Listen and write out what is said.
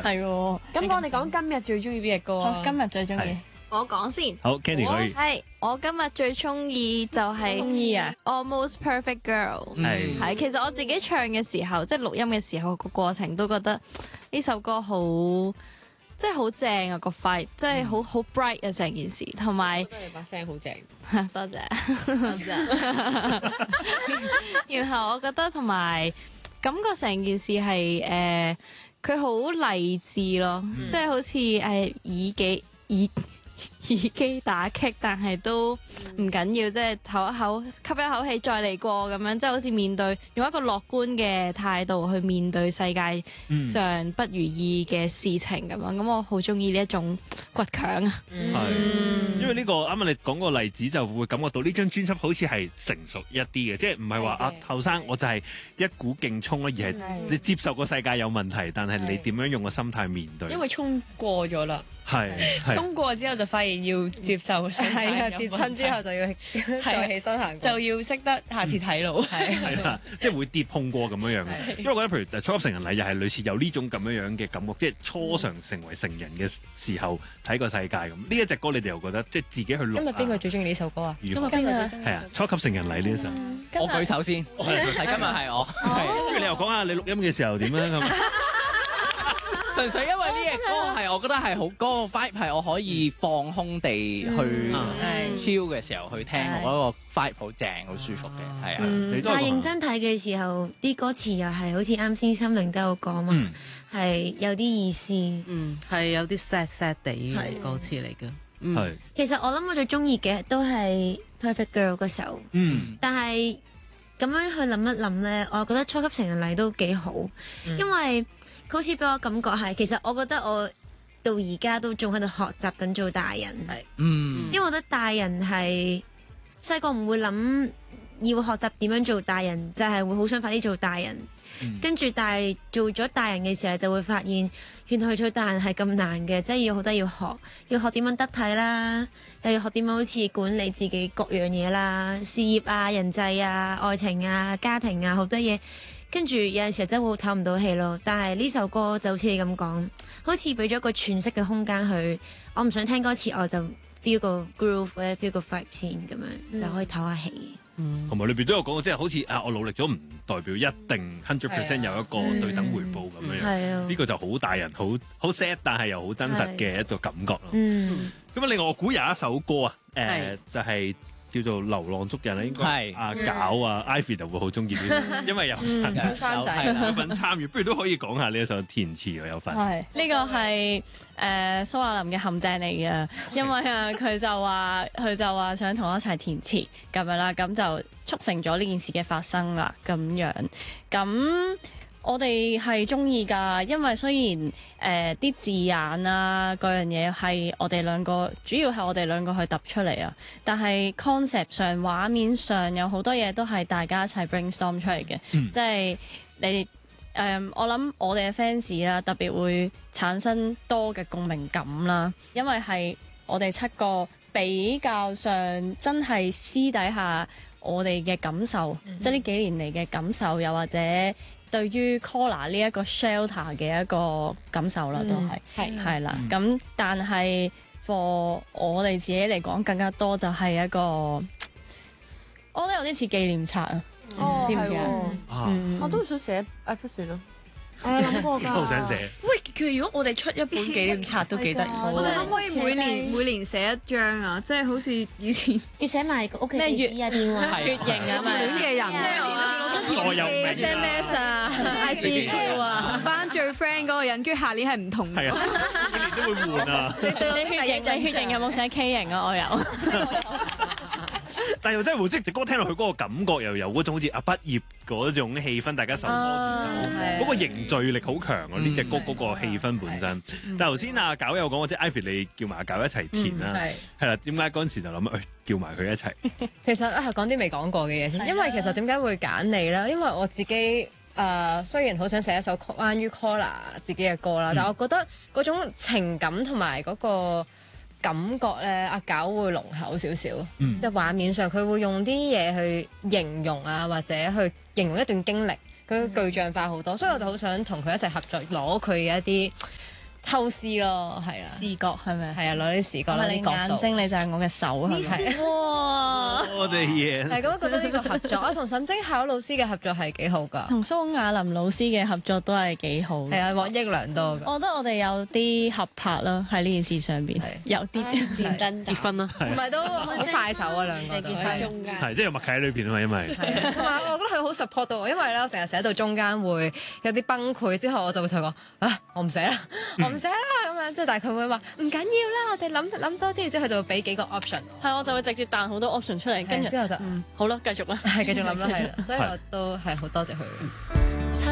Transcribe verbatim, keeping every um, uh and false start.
係喎。咁我哋講今日最中意邊隻歌啊？今日最中意。 我講先。 好 ，Candy 可以。 係我今日最中意就係中意啊 Almost Perfect Girl。 係係，其實我自己唱嘅時候，即係錄音嘅時候個過程都覺得呢首歌好，即係好正啊個 vibe，即係好好 bright 啊成件事，同埋覺得你把聲好正。 多謝多謝。然後我覺得同埋感覺成件事係誒，佢好勵志咯，即係好似誒耳機耳。耳機打擊，但係都唔緊要，即係唞一口，吸一口氣，再嚟過咁樣，即係好似面對用一個樂觀嘅態度去面對世界上不如意嘅事情咁樣。咁我好中意呢一種倔強啊！ 係，因為呢個啱啱你講個例子就會感覺到呢張專輯好似係成熟一啲嘅，即係唔係話啊後生我就係一股勁衝啦，而係你接受個世界有問題，但係你點樣用個心態面對？ 因為衝過咗啦。 係， 衝過之後就發現要接受個世界係啊，跌親之後就要再起身行， 就要識得下次睇路。 係啦，即係會跌碰過咁樣樣嘅。因為我覺得譬如初級成人禮又係類似有呢種咁樣樣嘅感覺，即係初嘗成為成人嘅時候睇個世界咁。呢一隻歌你哋又覺得即係自己去錄。 今日邊個最中意呢首歌啊？ 今日邊個最中意？ 係啊，初級成人禮呢一首。 我舉手先，係今日係我。 不如你又講下你錄音嘅時候點樣咁？ 純粹因為呢隻歌係我覺得係好，嗰個 vibe 係我可以放空地去 chill 嘅時候去聽，我覺得個 vibe 好正，好舒服嘅，係啊。 但係認真睇嘅時候，啲歌詞又係好似啱先心靈都有講嘛，係有啲意思。 嗯，係有啲 sad sad 地嘅歌詞嚟嘅。 係。 其實我諗我最中意嘅都係 Perfect Girl 嗰首。嗯。但係咁樣去諗一諗咧，我覺得初級成人禮都幾好，因為佢好似俾我感覺係，其實我覺得我到而家都仲喺度學習緊做大人，係，嗯，因為我覺得大人係細個唔會諗要學習點樣做大人，就係會好想快啲做大人，跟住但係做咗大人嘅時候就會發現，原來做大人係咁難嘅，即係要好多要學，要學點樣得體啦，又要學點樣好似管理自己各樣嘢啦，事業啊、人際啊、愛情啊、家庭啊，好多嘢。跟住有陣時真係會唞唔到氣咯，但係呢首歌就好似你咁講，好似俾咗個詮釋嘅空間去，我唔想聽歌詞，我就 feel 個 groove 咧，feel 個 vibe 先咁樣，嗯、就可以唞下氣。同埋裏邊都有講，即係好似啊，我努力咗唔代表一定 hundred percent 有一個對等回報咁樣樣。呢個就好大人，好好 sad，但係又好真實嘅一個感覺咯。嗯，咁啊，另外我估有一首歌啊，誒就係叫做《流浪足印》啦，應該係阿搞啊 Ivy 就會好中意呢首，因為有份有份參與，不如都可以講下呢一首填詞有份。 係呢個係誒蘇亞林嘅陷阱嚟嘅，因為啊佢就話佢就話想同我一齊填詞咁樣啦，咁就促成咗呢件事嘅發生啦，咁樣咁。我哋係中意㗎，因為雖然誒啲、呃、字眼啊嗰樣嘢係我哋兩個，主要係我哋兩個去揼出嚟啊。但係 concept 上、畫面上有好多嘢都係大家一齊 brainstorm 出嚟嘅，嗯、即係你誒、呃，我諗我哋嘅 fans 啦，特別會產生多嘅共鳴感啦，因為係我哋七個比較上真係私底下我哋嘅感受，嗯、即係呢幾年嚟嘅感受，又或者。對於 Collar 呢一個 shelter 嘅一個感受啦，都係係係啦。咁、嗯、但係 for 我哋自己嚟講，更加多就係一個，我覺得有啲似紀念冊啊， 哦、 知唔知啊？ 嗯、我都想寫 episode 咯。 我有諗過㗎， 都想寫。 喂，佢如果我哋出一本紀念冊都幾得意， 我哋可唔可以每年每年寫一張啊？即係好似以前要寫埋個屋企地址啊、電話、 血型啊、 選嘅人座右銘 S M S 啊、I C Q 啊，同班最 friend 嗰個人，跟住下年係唔同嘅。 係啊，每年都會換啊。 你對你血型，你血型有冇寫 K 型啊？我有。 但又真係會即係隻歌聽落去嗰個感覺又有嗰種好似啊畢業嗰種氣氛，大家手拖住手，嗰個凝聚力好強啊！呢隻歌嗰個氣氛本身。但頭先阿搞有講，即係 Ivy 你叫埋阿搞一齊填啦，係啦。點解嗰陣時就諗誒叫埋佢一齊？ 其實啊，講啲未講過嘅嘢先，因為其實點解會揀你咧？因為我自己誒雖然好想寫一首關於 Collar 自己嘅歌啦，但係我覺得嗰種情感同埋嗰個感覺咧，阿搞會濃厚少少，嗯、即係畫面上佢會用啲嘢去形容啊，或者去形容一段經歷，佢具象化好多，嗯、所以我就好想同佢一齊合作，攞佢嘅一啲偷師咯，係啦， 視覺係咪？ 係啊，攞啲視覺，攞你啲角度。 眼睛你就係我嘅手係咪？哇！ 我哋嘢係咁，覺得呢個合作，我同沈晶巧老師嘅合作係幾好㗎。 同蘇雅琳老師嘅合作都係幾好。 係啊，獲益良多㗎。 我覺得我哋有啲合拍啦，喺呢件事上邊有啲認真結婚啦， 唔係都好快手啊兩個。 結婚中間係即係有默契喺裏邊啊嘛，因為係同埋我覺得佢好 support 到我，因為咧我成日寫到中間會有啲崩潰，之後我就會同佢講啊，我唔寫啦，我唔寫啦咁樣，即係但係佢會話唔緊要啦，我哋諗諗多啲，之後佢就會俾幾個 option。 係，我就會直接彈好多 option 出嚟，跟住之後就嗯好啦，繼續啦， 係繼續諗啦，係啦，所以我都係好多謝佢。